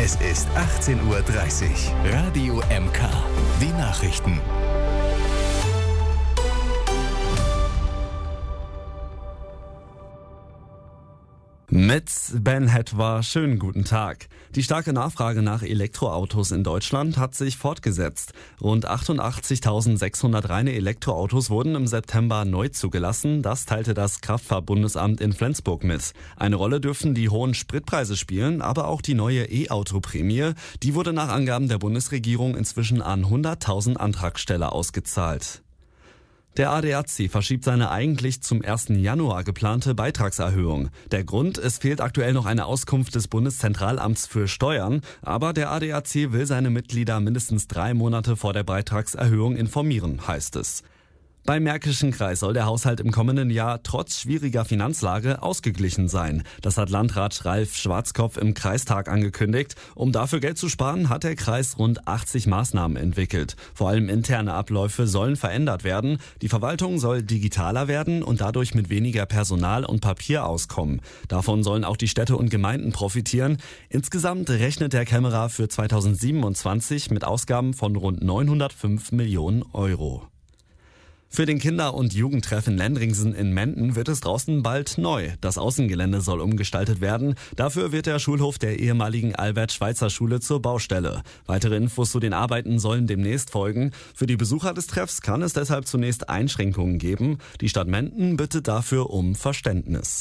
Es ist 18:30 Uhr. Radio MK. Die Nachrichten. Mit Ben Hetwa, schönen guten Tag. Die starke Nachfrage nach Elektroautos in Deutschland hat sich fortgesetzt. Rund 88.600 reine Elektroautos wurden im September neu zugelassen. Das teilte das Kraftfahrtbundesamt in Flensburg mit. Eine Rolle dürften die hohen Spritpreise spielen, aber auch die neue E-Auto-Prämie. Die wurde nach Angaben der Bundesregierung inzwischen an 100.000 Antragsteller ausgezahlt. Der ADAC verschiebt seine eigentlich zum 1. Januar geplante Beitragserhöhung. Der Grund, es fehlt aktuell noch eine Auskunft des Bundeszentralamts für Steuern, aber der ADAC will seine Mitglieder mindestens 3 Monate vor der Beitragserhöhung informieren, heißt es. Beim Märkischen Kreis soll der Haushalt im kommenden Jahr trotz schwieriger Finanzlage ausgeglichen sein. Das hat Landrat Ralf Schwarzkopf im Kreistag angekündigt. Um dafür Geld zu sparen, hat der Kreis rund 80 Maßnahmen entwickelt. Vor allem interne Abläufe sollen verändert werden. Die Verwaltung soll digitaler werden und dadurch mit weniger Personal und Papier auskommen. Davon sollen auch die Städte und Gemeinden profitieren. Insgesamt rechnet der Kämmerer für 2027 mit Ausgaben von rund 905 Millionen Euro. Für den Kinder- und Jugendtreff in Lendringsen in Menden wird es draußen bald neu. Das Außengelände soll umgestaltet werden. Dafür wird der Schulhof der ehemaligen Albert-Schweitzer-Schule zur Baustelle. Weitere Infos zu den Arbeiten sollen demnächst folgen. Für die Besucher des Treffs kann es deshalb zunächst Einschränkungen geben. Die Stadt Menden bittet dafür um Verständnis.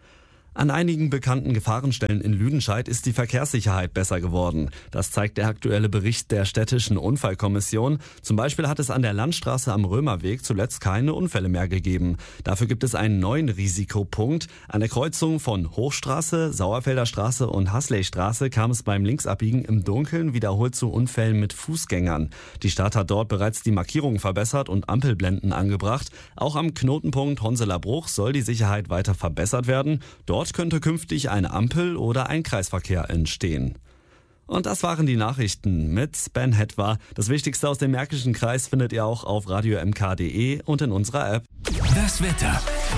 An einigen bekannten Gefahrenstellen in Lüdenscheid ist die Verkehrssicherheit besser geworden. Das zeigt der aktuelle Bericht der städtischen Unfallkommission. Zum Beispiel hat es an der Landstraße am Römerweg zuletzt keine Unfälle mehr gegeben. Dafür gibt es einen neuen Risikopunkt. An der Kreuzung von Hochstraße, Sauerfelder Straße und Hasleystraße kam es beim Linksabbiegen im Dunkeln wiederholt zu Unfällen mit Fußgängern. Die Stadt hat dort bereits die Markierungen verbessert und Ampelblenden angebracht. Auch am Knotenpunkt Honseler Bruch soll die Sicherheit weiter verbessert werden. Dort könnte künftig eine Ampel oder ein Kreisverkehr entstehen. Und das waren die Nachrichten mit Ben Hetwa. Das Wichtigste aus dem Märkischen Kreis findet ihr auch auf radiomk.de und in unserer App. Das Wetter.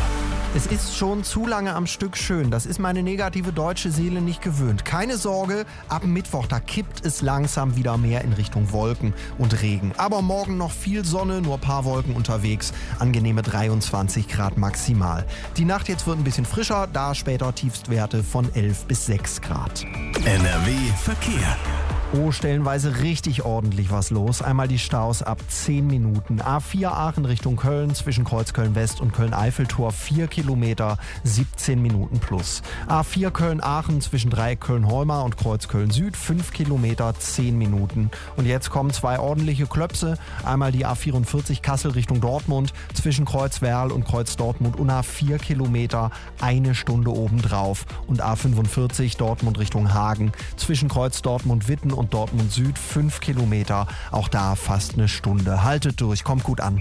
Es ist schon zu lange am Stück schön. Das ist meine negative deutsche Seele nicht gewöhnt. Keine Sorge, ab Mittwoch, da kippt es langsam wieder mehr in Richtung Wolken und Regen. Aber morgen noch viel Sonne, nur ein paar Wolken unterwegs. Angenehme 23 Grad maximal. Die Nacht jetzt wird ein bisschen frischer, da später Tiefstwerte von 11 bis 6 Grad. NRW Verkehr. Oh, stellenweise richtig ordentlich was los. Einmal die Staus ab 10 Minuten. A4 Aachen Richtung Köln zwischen Kreuzköln West und Köln-Eiffeltor 4 Kilometer, 17 Minuten plus. A4 Köln-Aachen zwischen Dreieck Köln-Holmer und Kreuzköln Süd 5 Kilometer, 10 Minuten. Und jetzt kommen 2 ordentliche Klöpse. Einmal die A44 Kassel Richtung Dortmund zwischen Kreuzwerl und Kreuz Dortmund und A4 Kilometer, 1 Stunde obendrauf. Und A45 Dortmund Richtung Hagen zwischen Kreuz Dortmund Witten und Dortmund Süd 5 Kilometer, auch da fast eine Stunde. Haltet durch, kommt gut an.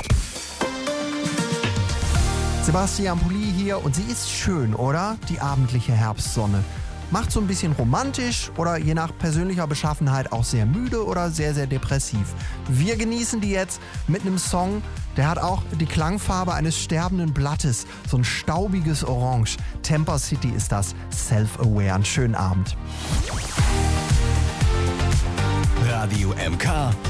Sebastian Pulli hier und sie ist schön, oder? Die abendliche Herbstsonne. Macht so ein bisschen romantisch oder je nach persönlicher Beschaffenheit auch sehr müde oder sehr, sehr depressiv. Wir genießen die jetzt mit einem Song, der hat auch die Klangfarbe eines sterbenden Blattes. So ein staubiges Orange. Temper City ist das. Self-Aware. Einen schönen Abend. Radio MK